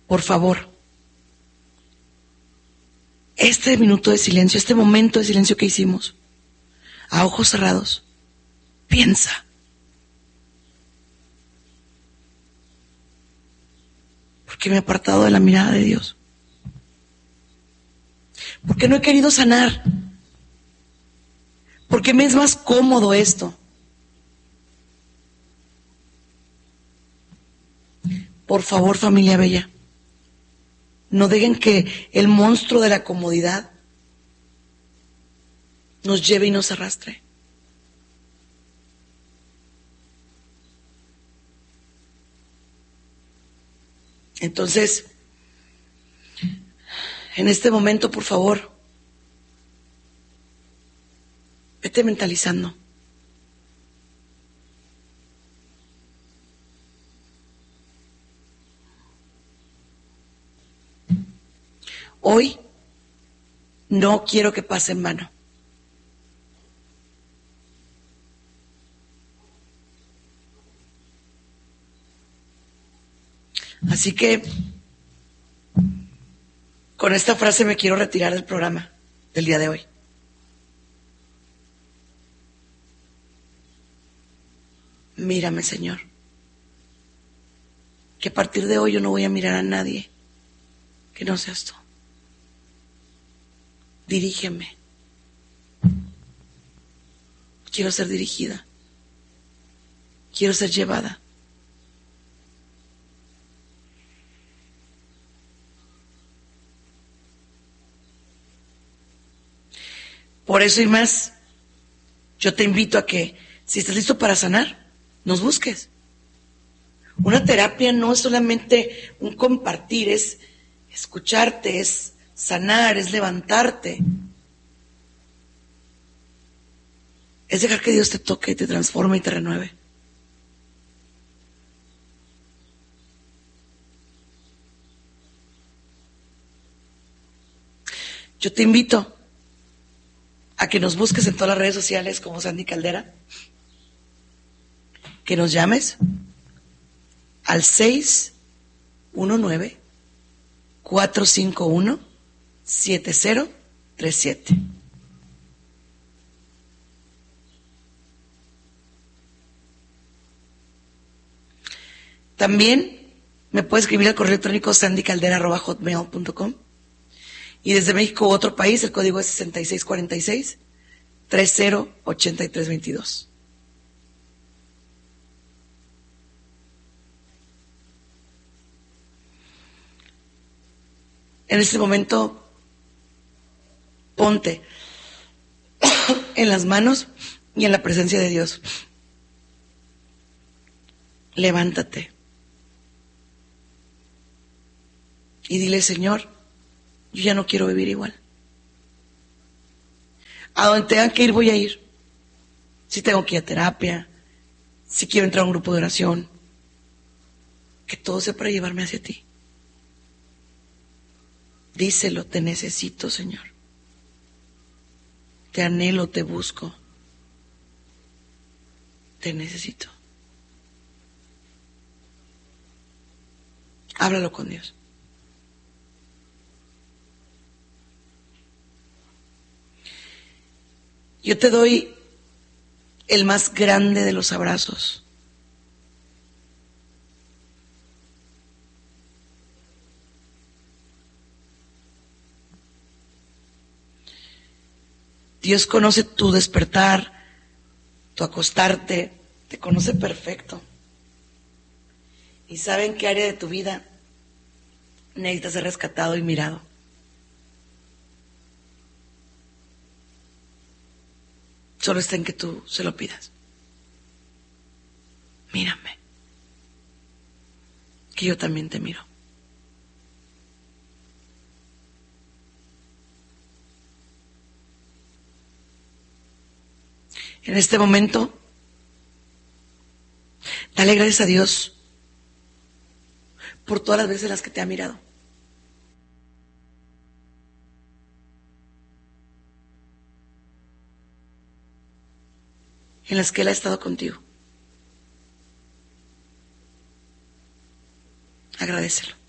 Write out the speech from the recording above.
por favor, este minuto de silencio, este momento de silencio que hicimos, a ojos cerrados, piensa. ¿Por qué me he apartado de la mirada de Dios? ¿Por qué no he querido sanar? ¿Por qué me es más cómodo esto? Por favor, familia bella, no dejen que el monstruo de la comodidad nos lleve y nos arrastre. Entonces, en este momento, por favor, vete mentalizando. Hoy no quiero que pase en vano. Así que con esta frase me quiero retirar del programa del día de hoy. Mírame, Señor, que a partir de hoy yo no voy a mirar a nadie que no seas tú. Dirígeme. Quiero ser dirigida. Quiero ser llevada. Por eso y más, yo te invito a que, si estás listo para sanar, nos busques. Una terapia no es solamente un compartir, es escucharte, es sanar, es levantarte. Es dejar que Dios te toque, te transforme y te renueve. Yo te invito a que nos busques en todas las redes sociales como Sandy Caldera, que nos llames al 619-451-7037. También me puedes escribir al correo electrónico sandycaldera@hotmail.com. Y desde México u otro país, el código es 6646-308322. En este momento, ponte en las manos y en la presencia de Dios. Levántate. Y dile, Señor, yo ya no quiero vivir igual. A donde tengan que ir, voy a ir. Si tengo que ir a terapia, si quiero entrar a un grupo de oración, que todo sea para llevarme hacia ti. Díselo, te necesito, Señor. Te anhelo, te busco. Te necesito. Háblalo con Dios. Yo te doy el más grande de los abrazos. Dios conoce tu despertar, tu acostarte, te conoce perfecto. Y sabe en qué área de tu vida necesitas ser rescatado y mirado. Solo está en que tú se lo pidas. Mírame, que yo también te miro. En este momento, dale gracias a Dios por todas las veces en las que te ha mirado. En las que Él ha estado contigo. Agradécelo.